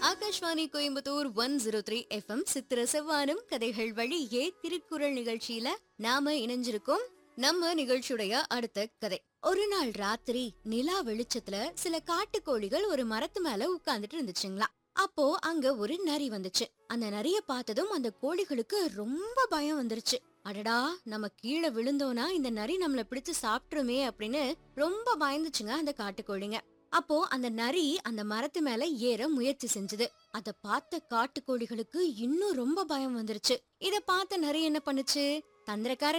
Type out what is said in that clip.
Akashvani Coimbatore 103 FM சித்திர செவ்வானம் கதைகள் வழியே திருக்குறள் நிகழ்ச்சியில நாம இணைஞ்சிருக்கோம். நம்ம நிகழ்ச்சியுடைய அடுத்த கதை. ஒரு நாள் ராத்திரி நிலா வெளிச்சத்துல சில காட்டுக்கோழிகள் ஒரு மரத்து மேல உட்கார்ந்துட்டு இருந்துச்சுங்களா. அப்போ அங்க ஒரு நரி வந்துச்சு. அந்த நரிய பார்த்ததும் அந்த கோழிகளுக்கு ரொம்ப பயம் வந்துருச்சு. அடடா, நம்ம கீழே விழுந்தோனா இந்த நரி நம்மள பிடிச்சு சாப்பிட்டுருமே அப்படின்னு ரொம்ப பயந்துச்சுங்க அந்த காட்டுக்கோழிங்க. அப்போ அந்த நரி அந்த மரத்து மேல ஏற முயற்சி செஞ்சது. அத பார்த்த காட்டுக்கோழிகளுக்கு இன்னும் ரொம்ப பயம் வந்துருச்சு. இத பார்த்த நரி என்ன பண்ணுச்சு, தந்திரக்கார